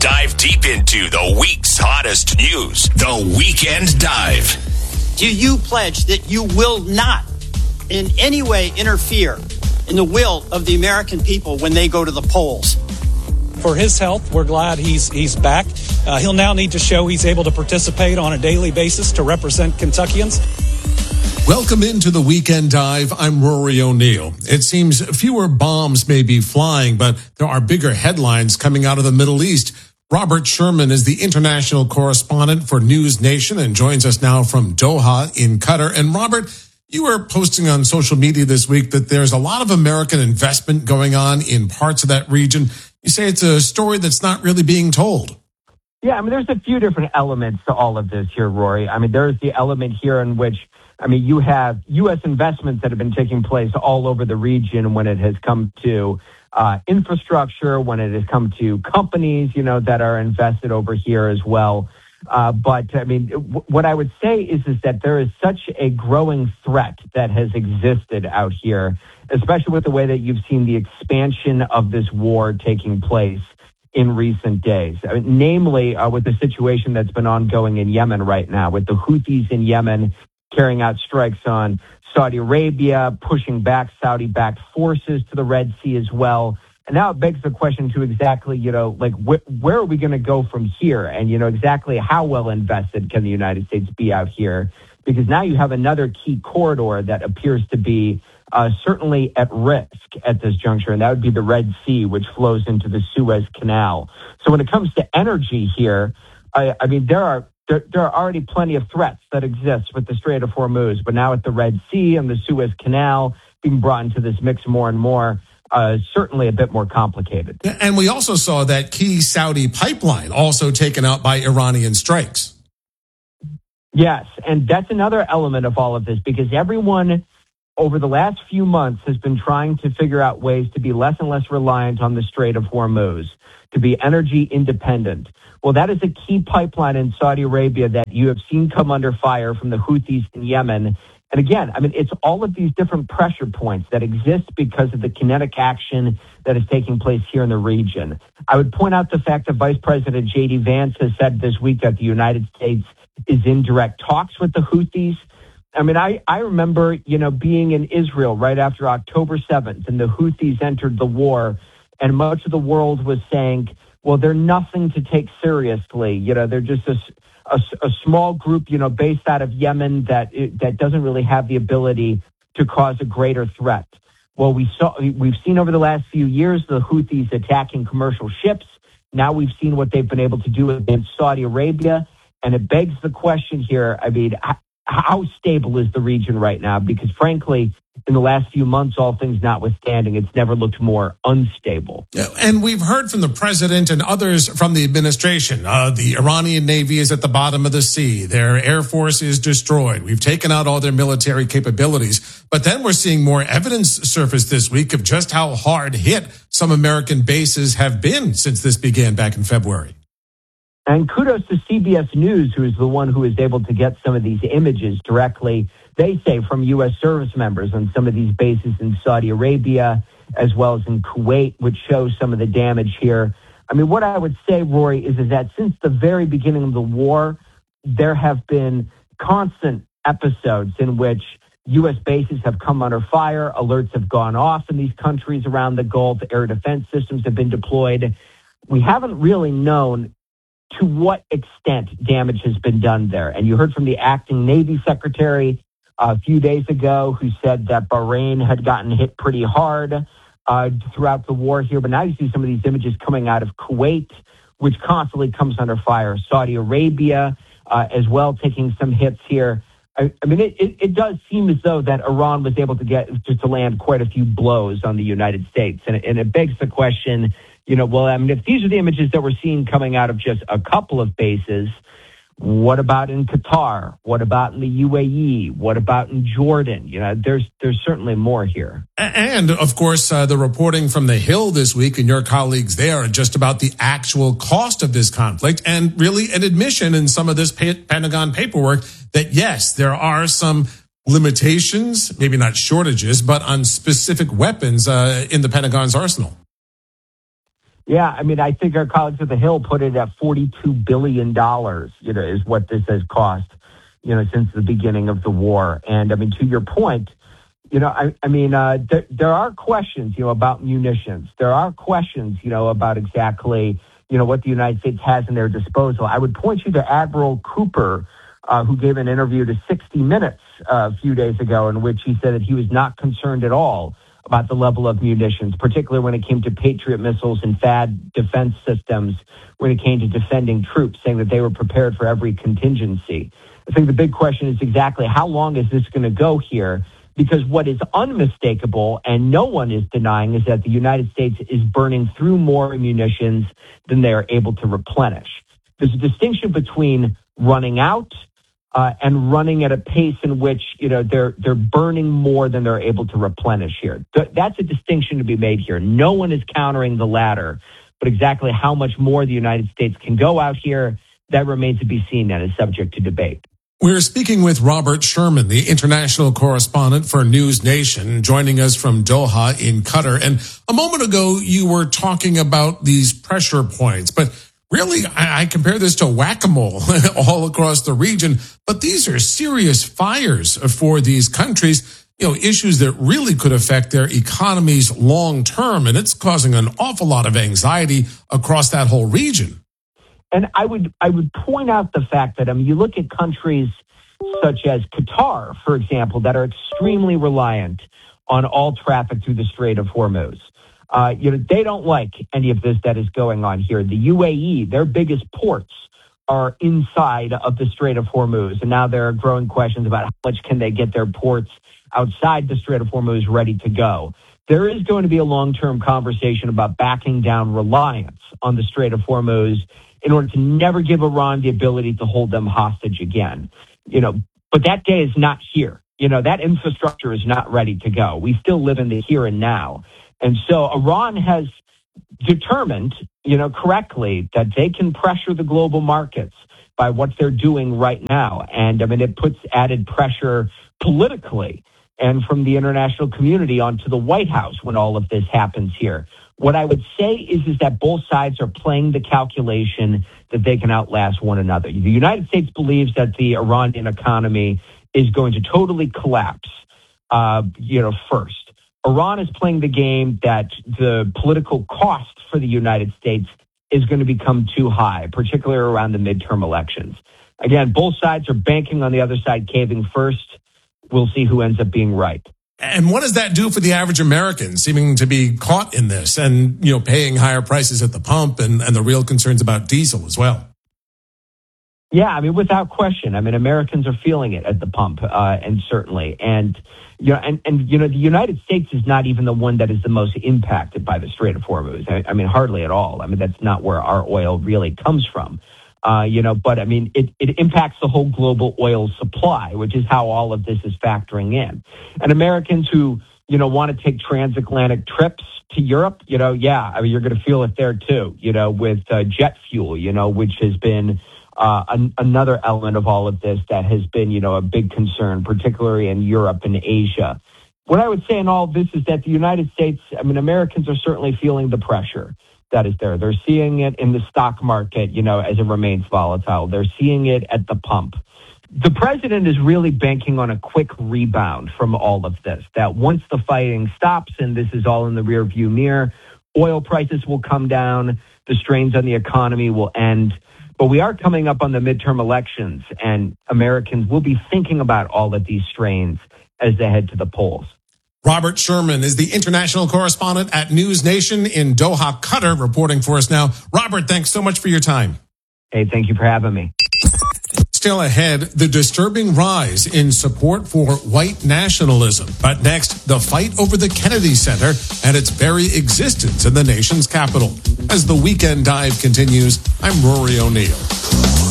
Dive deep into the week's hottest news. The Weekend Dive. Do you pledge that you will not in any way interfere in the will of the American people when they go to the polls? For his health, we're glad he's back. He'll now need to show he's able to participate on a daily basis to represent Kentuckians. Welcome into the Weekend Dive. I'm Rory O'Neill. It seems fewer bombs may be flying, but there are bigger headlines coming out of the Middle East. Robert Sherman is the international correspondent for News Nation and joins us now from Doha in Qatar. And Robert, you were posting on social media this week that there's a lot of American investment going on in parts of that region. You say it's a story that's not really being told. Yeah, there's a few different elements to all of this here, Rory. There's the element here in which, you have U.S. investments that have been taking place all over the region when it has come to infrastructure, when it has come to companies, that are invested over here as well. But what I would say is that there is such a growing threat that has existed out here, especially with the way that you've seen the expansion of this war taking place in recent days. Namely, with the situation that's been ongoing in Yemen right now, with the Houthis in Yemen carrying out strikes on Saudi Arabia, pushing back Saudi-backed forces to the Red Sea as well. And now it begs the question to exactly, where are we going to go from here? And, exactly how well invested can the United States be out here? Because now you have another key corridor that appears to be certainly at risk at this juncture, and that would be the Red Sea, which flows into the Suez Canal. So when it comes to energy here, there are already plenty of threats that exist with the Strait of Hormuz, but now at the Red Sea and the Suez Canal being brought into this mix more and more, certainly a bit more complicated. And we also saw that key Saudi pipeline also taken out by Iranian strikes. Yes, and that's another element of all of this, because everyone over the last few months has been trying to figure out ways to be less and less reliant on the Strait of Hormuz, to be energy independent. Well, that is a key pipeline in Saudi Arabia that you have seen come under fire from the Houthis in Yemen. And again, it's all of these different pressure points that exist because of the kinetic action that is taking place here in the region. I would point out the fact that Vice President J.D. Vance has said this week that the United States is in direct talks with the Houthis. I remember, being in Israel right after October 7th and the Houthis entered the war, and much of the world was saying, well, they're nothing to take seriously. They're just a small group, based out of Yemen that doesn't really have the ability to cause a greater threat. Well, we've seen over the last few years the Houthis attacking commercial ships. Now we've seen what they've been able to do against Saudi Arabia. And it begs the question here, how stable is the region right now? Because frankly, in the last few months, all things notwithstanding, it's never looked more unstable. And we've heard from the president and others from the administration. The Iranian Navy is at the bottom of the sea. Their air force is destroyed. We've taken out all their military capabilities. But then we're seeing more evidence surface this week of just how hard hit some American bases have been since this began back in February. And kudos to CBS News, who is the one who is able to get some of these images directly, they say, from U.S. service members on some of these bases in Saudi Arabia, as well as in Kuwait, which shows some of the damage here. What I would say, Rory, is that since the very beginning of the war, there have been constant episodes in which U.S. bases have come under fire, alerts have gone off in these countries around the Gulf, air defense systems have been deployed. We haven't really known to what extent damage has been done there. And you heard from the acting Navy secretary a few days ago who said that Bahrain had gotten hit pretty hard throughout the war here. But now you see some of these images coming out of Kuwait, which constantly comes under fire. Saudi Arabia as well, taking some hits here. It does seem as though that Iran was able to land quite a few blows on the United States. And it begs the question, if these are the images that we're seeing coming out of just a couple of bases, what about in Qatar? What about in the UAE? What about in Jordan? There's certainly more here. And, of course, the reporting from The Hill this week and your colleagues there are just about the actual cost of this conflict and really an admission in some of this Pentagon paperwork that, yes, there are some limitations, maybe not shortages, but on specific weapons in the Pentagon's arsenal. Yeah, I mean, I think our colleagues at the Hill put it at $42 billion, is what this has cost, since the beginning of the war. And I mean, to your point, there are questions, about munitions. There are questions, about exactly, what the United States has in their disposal. I would point you to Admiral Cooper, who gave an interview to 60 Minutes a few days ago, in which he said that he was not concerned at all about the level of munitions, particularly when it came to Patriot missiles and THAAD defense systems, when it came to defending troops, saying that they were prepared for every contingency. I think the big question is exactly how long is this going to go here? Because what is unmistakable, and no one is denying, is that the United States is burning through more munitions than they are able to replenish. There's a distinction between running out and running at a pace in which, they're burning more than they're able to replenish here. That's a distinction to be made here. No one is countering the latter, but exactly how much more the United States can go out here, that remains to be seen and is subject to debate. We're speaking with Robert Sherman, the international correspondent for News Nation, joining us from Doha in Qatar. And a moment ago, you were talking about these pressure points, but really, I compare this to whack-a-mole all across the region, but these are serious fires for these countries, issues that really could affect their economies long term, and it's causing an awful lot of anxiety across that whole region. And I would point out the fact that, you look at countries such as Qatar, for example, that are extremely reliant on all traffic through the Strait of Hormuz. They don't like any of this that is going on here. The UAE, their biggest ports are inside of the Strait of Hormuz. And now there are growing questions about how much can they get their ports outside the Strait of Hormuz ready to go. There is going to be a long-term conversation about backing down reliance on the Strait of Hormuz in order to never give Iran the ability to hold them hostage again. But that day is not here. That infrastructure is not ready to go. We still live in the here and now. And so Iran has determined, correctly, that they can pressure the global markets by what they're doing right now. And it puts added pressure politically and from the international community onto the White House when all of this happens here. What I would say is that both sides are playing the calculation that they can outlast one another. The United States believes that the Iranian economy is going to totally collapse, first. Iran is playing the game that the political cost for the United States is going to become too high, particularly around the midterm elections. Again, both sides are banking on the other side caving first. We'll see who ends up being right. And what does that do for the average American, seeming to be caught in this and, paying higher prices at the pump and the real concerns about diesel as well? Yeah, without question. Americans are feeling it at the pump, and certainly. And the United States is not even the one that is the most impacted by the Strait of Hormuz. Hardly at all. That's not where our oil really comes from. But it impacts the whole global oil supply, which is how all of this is factoring in. And Americans who, want to take transatlantic trips to Europe, you're going to feel it there too, with jet fuel, which has been another element of all of this that has been, a big concern, particularly in Europe and Asia. What I would say in all of this is that the United States, Americans are certainly feeling the pressure that is there. They're seeing it in the stock market, as it remains volatile. They're seeing it at the pump. The president is really banking on a quick rebound from all of this, that once the fighting stops and this is all in the rearview mirror, oil prices will come down, the strains on the economy will end. But we are coming up on the midterm elections, and Americans will be thinking about all of these strains as they head to the polls. Robert Sherman is the international correspondent at News Nation in Doha, Qatar, reporting for us now. Robert, thanks so much for your time. Hey, thank you for having me. Still ahead, the disturbing rise in support for white nationalism. But next, the fight over the Kennedy Center and its very existence in the nation's capital. As the Weekend Dive continues, I'm Rory O'Neill.